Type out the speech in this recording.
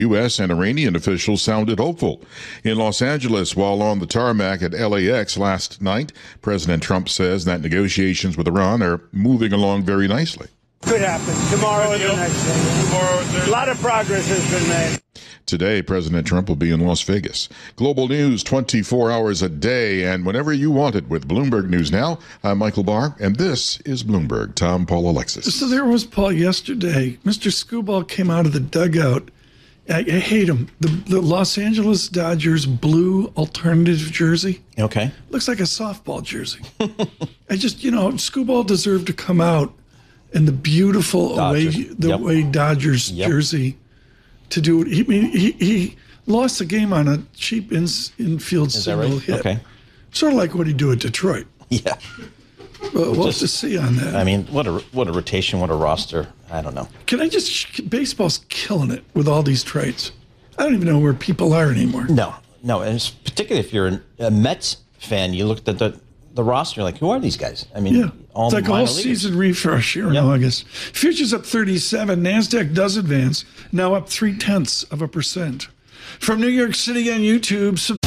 U.S. and Iranian officials sounded hopeful. In Los Angeles, while on the tarmac at LAX last night, President Trump says that negotiations with Iran are moving along very nicely. Could happen tomorrow or the next day. A lot of progress has been made. Today, President Trump will be in Las Vegas. Global news 24 hours a day and whenever you want it with Bloomberg News Now. I'm Michael Barr, and this is Bloomberg. Tom, Paul, Alexis. So there was Paul yesterday. Mr. Skubal came out of the dugout. I hate him. The Los Angeles Dodgers blue alternative jersey. Okay. Looks like a softball jersey. Skubal deserved to come out in the beautiful away Dodgers jersey to do it. He lost the game on a cheap infield single hit. Okay. Sort of like what he do at Detroit. Yeah. We'll have to see on that. I mean, what a rotation, what a roster. I don't know. Baseball's killing it with all these trades. I don't even know where people are anymore. No. And it's particularly if you're a Mets fan, you looked at the roster, you're like, who are these guys? I mean, it's like a whole season refresh here in August. Futures up 37. NASDAQ does advance, now up 0.3%. From New York City on YouTube,